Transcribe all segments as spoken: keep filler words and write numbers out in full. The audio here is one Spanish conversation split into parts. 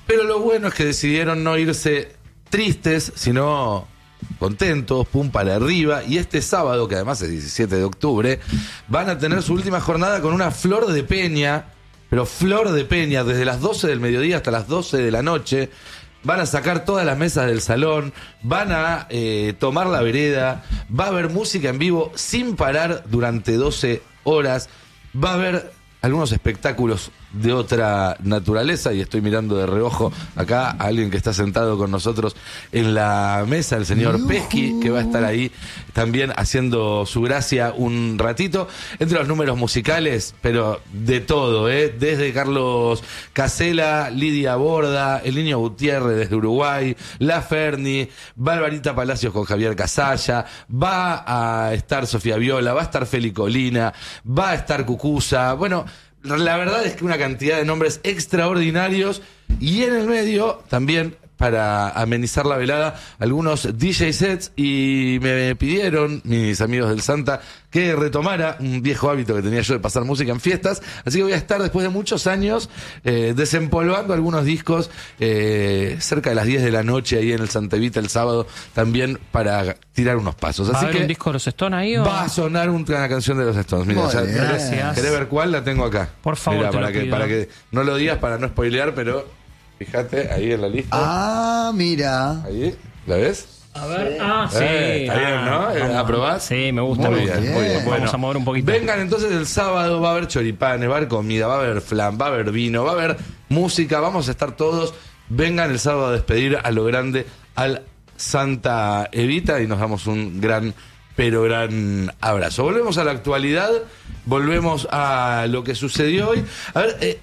Pero lo bueno es que decidieron no irse tristes, sino contentos, pum para arriba. Y este sábado, que además es diecisiete de octubre, van a tener su última jornada con una flor de peña, pero flor de peña, desde las doce del mediodía hasta las doce de la noche. Van a sacar todas las mesas del salón, van a eh, tomar la vereda, va a haber música en vivo sin parar durante doce horas, va a haber algunos espectáculos de otra naturaleza, y estoy mirando de reojo acá a alguien que está sentado con nosotros en la mesa, el señor Pesky, que va a estar ahí también haciendo su gracia un ratito. Entre los números musicales, pero de todo, ¿eh? Desde Carlos Casella, Lidia Borda, el Niño Gutiérrez desde Uruguay, La Ferni, Barbarita Palacios con Javier Casalla, va a estar Sofía Viola, va a estar Feli Colina, va a estar Cucuza. Bueno, la verdad es que una cantidad de nombres extraordinarios, y en el medio también, para amenizar la velada, algunos D J sets, y me pidieron mis amigos del Santa que retomara un viejo hábito que tenía yo de pasar música en fiestas, así que voy a estar después de muchos años eh, desempolvando algunos discos eh, cerca de las diez de la noche ahí en el Santa Evita el sábado, también para tirar unos pasos. Así ¿Va a haber que un disco de los Stones ahí? ¿O? Va a sonar una canción de los Stones. Mira, ya, gracias. ¿Querés ver cuál? La tengo acá. Por favor, Mirá, te para lo que, pido. para que no lo digas, para no spoilear, pero fíjate ahí en la lista. Ah, mira. Ahí, ¿la ves? A ver, ah, sí. Eh, está bien, ¿no? Ah, Eh, vamos. ¿Aprobás? Sí, me gusta. Muy me bien, gusta. muy bien. Bueno, Vamos a mover un poquito. vengan entonces el sábado, va a haber choripanes, va a haber comida, va a haber flan, va a haber vino, va a haber música, vamos a estar todos. Vengan el sábado a despedir a lo grande al Santa Evita y nos damos un gran, pero gran abrazo. Volvemos a la actualidad, volvemos a lo que sucedió hoy. A ver, eh,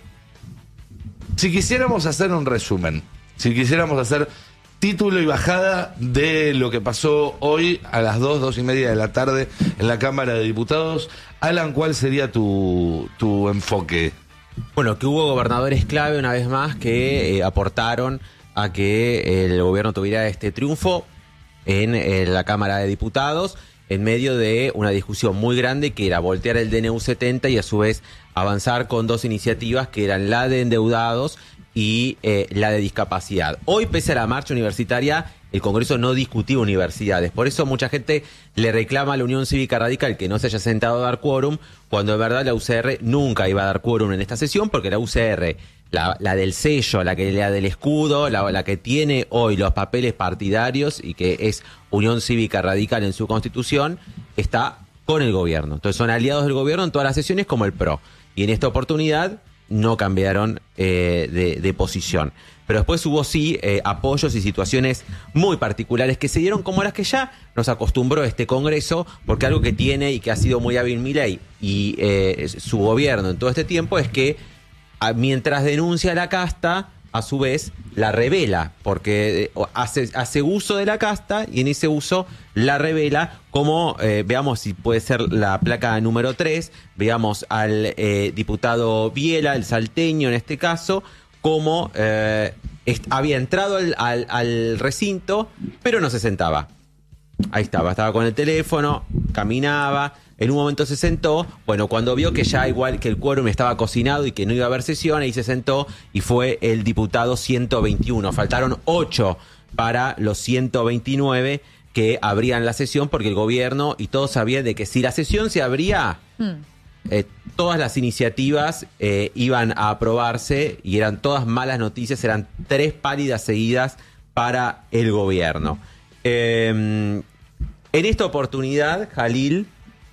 si quisiéramos hacer un resumen, si quisiéramos hacer título y bajada de lo que pasó hoy a las dos, dos y media de la tarde en la Cámara de Diputados, Alan, ¿cuál sería tu, tu enfoque? Bueno, que hubo gobernadores clave una vez más que eh, aportaron a que el gobierno tuviera este triunfo en, en la Cámara de Diputados, en medio de una discusión muy grande que era voltear el D N U setenta y a su vez avanzar con dos iniciativas que eran la de endeudados y eh, la de discapacidad. Hoy, pese a la marcha universitaria, el Congreso no discutió universidades. Por eso mucha gente le reclama a la Unión Cívica Radical que no se haya sentado a dar quórum, cuando en verdad la U C R nunca iba a dar quórum en esta sesión, porque la U C R, la, la del sello, la, que, la del escudo, la, la que tiene hoy los papeles partidarios y que es Unión Cívica Radical en su constitución, está con el gobierno. Entonces son aliados del gobierno en todas las sesiones como el P R O. Y en esta oportunidad no cambiaron eh, de, de posición. Pero después hubo sí eh, apoyos y situaciones muy particulares que se dieron como las que ya nos acostumbró este Congreso, porque algo que tiene y que ha sido muy hábil Milei y eh, su gobierno en todo este tiempo es que a, mientras denuncia a la casta, a su vez la revela, porque eh, hace, hace uso de la casta y en ese uso la revela, como eh, veamos si puede ser la placa número tres, veamos al eh, diputado Biela, el salteño en este caso, como eh, est- había entrado al, al, al recinto, pero no se sentaba. Ahí estaba, estaba con el teléfono, caminaba, en un momento se sentó, bueno, cuando vio que ya igual que el quórum estaba cocinado y que no iba a haber sesión, ahí se sentó y fue el diputado ciento veintiuno. Faltaron ocho para los ciento veintinueve que abrían la sesión, porque el gobierno y todos sabían de que si la sesión se abría, mm. eh, todas las iniciativas eh, iban a aprobarse y eran todas malas noticias, eran tres pálidas seguidas para el gobierno. Eh, en esta oportunidad, Jalil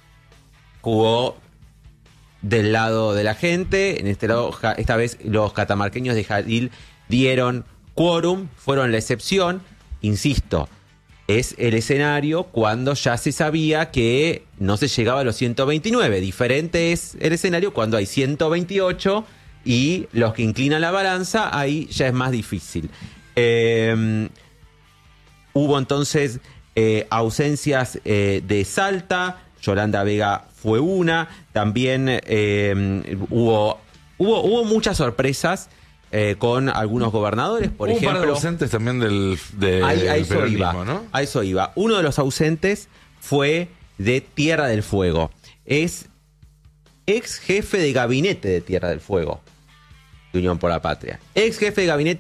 jugó del lado de la gente. En este lado, esta vez los catamarqueños de Jalil dieron quórum, fueron la excepción. Insisto, es el escenario cuando ya se sabía que no se llegaba a los ciento veintinueve. Diferente es el escenario cuando hay ciento veintiocho y los que inclinan la balanza, ahí ya es más difícil. Eh, hubo entonces eh, ausencias eh, de Salta. Yolanda Vega fue una. También eh, hubo, hubo, hubo muchas sorpresas eh, con algunos gobernadores, por hubo ejemplo. Un par de ausentes también del, de, a, a del eso peronismo, iba, ¿no? A eso iba. Uno de los ausentes fue de Tierra del Fuego. Es ex jefe de gabinete de Tierra del Fuego, de Unión por la Patria. Ex jefe de gabinete